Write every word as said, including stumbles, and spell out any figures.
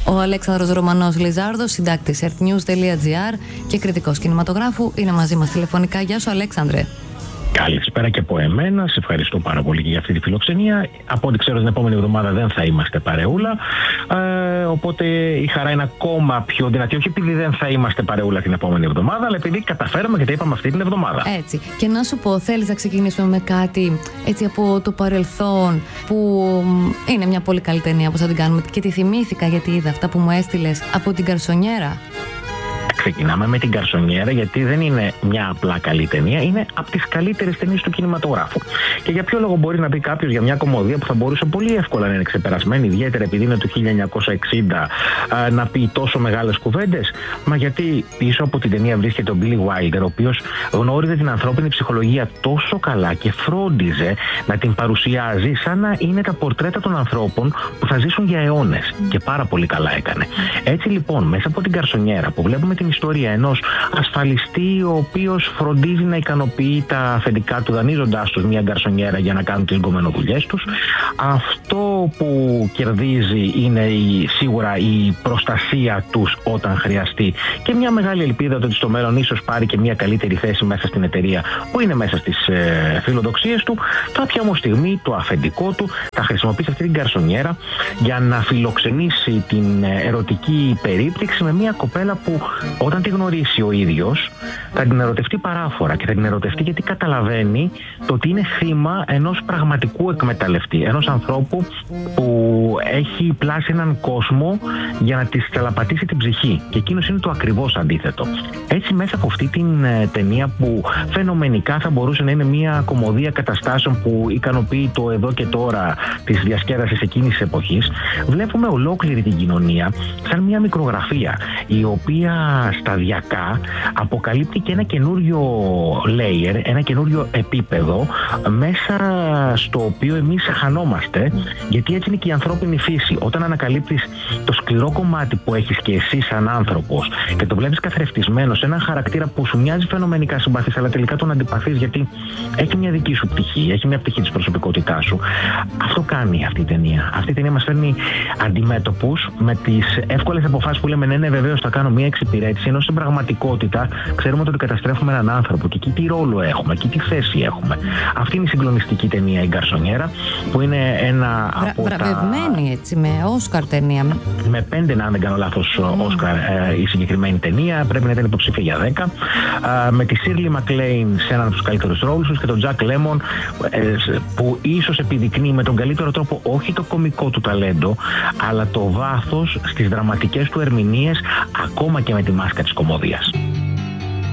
Ο Αλέξανδρος Ρωμανός Λιζάρδος, συντάκτης earthnews.gr και κριτικός κινηματογράφου, είναι μαζί μας τηλεφωνικά. Γεια σου, Αλέξανδρε. Καλησπέρα και από εμένα. Σε ευχαριστώ πάρα πολύ για αυτή τη φιλοξενία. Από ό,τι ξέρω, την επόμενη εβδομάδα δεν θα είμαστε παρεούλα. Ε, οπότε η χαρά είναι ακόμα πιο δυνατή. Όχι επειδή δεν θα είμαστε παρεούλα την επόμενη εβδομάδα, αλλά επειδή καταφέραμε και τα είπαμε αυτή την εβδομάδα. Έτσι. Και να σου πω, θέλεις να ξεκινήσουμε με κάτι έτσι από το παρελθόν, που είναι μια πολύ καλή ταινία, πώς θα την κάνουμε? Και τη θυμήθηκα γιατί είδα αυτά που μου έστειλες από την Γκαρσονιέρα. Ξεκινάμε με την Γκαρσονιέρα, γιατί δεν είναι μια απλά καλή ταινία, είναι από τις καλύτερες ταινίες του κινηματογράφου. Και για ποιο λόγο μπορεί να πει κάποιος για μια κομμωδία που θα μπορούσε πολύ εύκολα να είναι ξεπερασμένη, ιδιαίτερα επειδή είναι το χίλια εννιακόσια εξήντα, να πει τόσο μεγάλες κουβέντες? Μα γιατί πίσω από την ταινία βρίσκεται ο Billy Wilder, ο οποίος γνώριζε την ανθρώπινη ψυχολογία τόσο καλά και φρόντιζε να την παρουσιάζει σαν να είναι τα πορτρέτα των ανθρώπων που θα ζήσουν για αιώνες. Και πάρα πολύ καλά έκανε. Έτσι λοιπόν, μέσα από την Γκαρσονιέρα, που βλέπουμε την ιστορία ενός ασφαλιστή ο οποίος φροντίζει να ικανοποιεί τα αφεντικά του, δανείζοντάς τους μια γκαρσονιέρα για να κάνουν τις γκομενοδουλειές τους, αυτό που κερδίζει είναι η, σίγουρα η προστασία τους όταν χρειαστεί και μια μεγάλη ελπίδα ότι στο μέλλον ίσως πάρει και μια καλύτερη θέση μέσα στην εταιρεία που είναι μέσα στις ε, φιλοδοξίες του. Κάποια όμως στιγμή το αφεντικό του θα χρησιμοποιήσει αυτή την γκαρσονιέρα για να φιλοξενήσει την ερωτική περίπτυξη με μια κοπέλα που όταν τη γνωρίσει ο ίδιος θα την ερωτευτεί παράφορα, και θα την ερωτευτεί γιατί καταλαβαίνει το ότι είναι θύμα ενός πραγματικού εκμεταλλευτή, ενός ανθρώπου που έχει πλάσει έναν κόσμο για να της τελαπατήσει την ψυχή, και εκείνος είναι το ακριβώς αντίθετο. Έτσι μέσα από αυτή την ε, ταινία, που φαινομενικά θα μπορούσε να είναι μια κομμωδία καταστάσεων που ικανοποιεί το εδώ και τώρα της διασκέδασης εκείνης της εποχής, βλέπουμε ολόκληρη την κοινωνία σαν μια μικρογραφία, η οποία σταδιακά αποκαλύπτει και ένα καινούριο layer, ένα καινούριο επίπεδο μέσα στο οποίο εμείς χανόμαστε, γιατί έτσι είναι και η ανθρώπινη φύση. Όταν ανακαλύπτεις το σκληρό κομμάτι που έχεις και εσύ σαν άνθρωπος και το βλέπεις καθρεφτισμένο σε έναν χαρακτήρα που σου μοιάζει φαινομενικά συμπαθής, αλλά τελικά τον αντιπαθείς γιατί έχει μια δική σου πτυχή, έχει μια πτυχή της προσωπικότητάς σου. Αυτό κάνει αυτή η ταινία. Αυτή η ταινία μας φέρνει αντιμέτωπους με τις εύκολες αποφάσεις που λέμε ναι, ναι, βεβαίως θα κάνω μια εξυπηρέτηση, ενώ στην πραγματικότητα ξέρουμε ότι καταστρέφουμε έναν άνθρωπο και εκεί τι ρόλο έχουμε, εκεί τι θέση έχουμε. Αυτή είναι η συγκλονιστική ταινία, η Γκαρσονιέρα, που είναι ένα Βρα, από βραβευμένη τα... έτσι, με Όσκαρ ταινία. Με πέντε, αν δεν κάνω λάθος, mm. Όσκαρ ε, η συγκεκριμένη ταινία, πρέπει να ήταν υποψήφια για δέκα. Ε, με τη Σίρλι Μακλέιν σε έναν από τους καλύτερους ρόλους τους και τον Τζακ Λέμον, ε, που ίσως επιδεικνύει με τον καλύτερο τρόπο όχι το κωμικό του ταλέντο, αλλά το βάθος στις δραματικές του ερμηνείες, ακόμα και με τη μάσκα της κωμωδίας.